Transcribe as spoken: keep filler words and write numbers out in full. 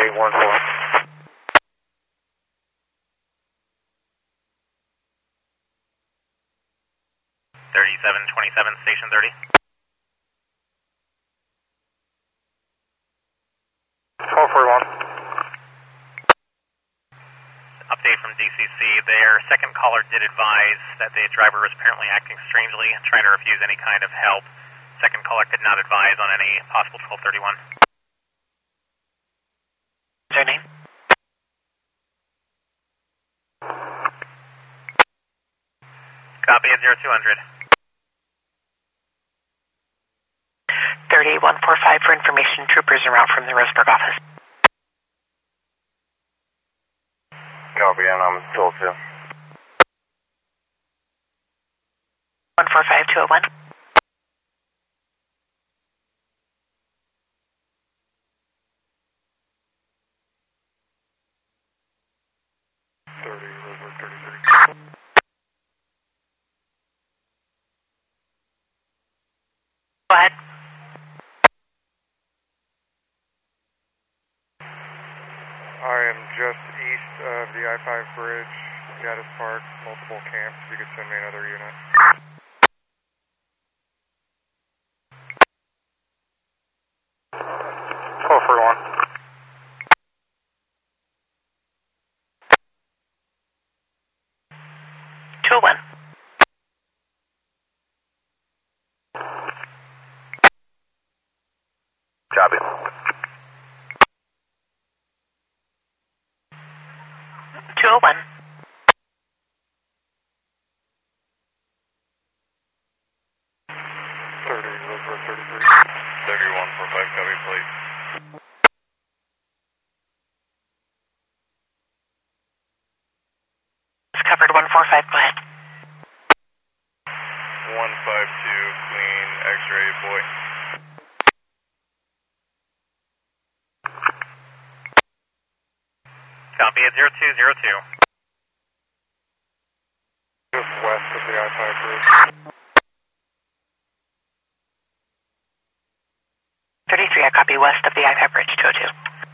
eight one four. thirty-seven twenty-seven, station thirty. four four one. Update from D C C. Their second caller did advise that the driver was apparently acting strangely and trying to refuse any kind of help. Second caller did not advise on any possible twelve thirty-one. What's your name? Copy at zero two hundred. thirty one four five for information. Troopers en route from the Roseburg office. Copy, and I'm told to. one four five two oh one. thirty, Roseburg thirty-three. Go ahead. I am just east of the I five bridge, Gaddis Park, multiple camps. If you could send me another unit. four four one. two oh one. Copy. two oh one. thirty, Roseburg thirty-three. thirty-one four five, copy, please. It's covered one four five. Go ahead. one five two, clean, X-ray, boy. Copy at zero two zero two. Just west of the I five bridge. thirty-three, I copy west of the I five bridge, two oh two.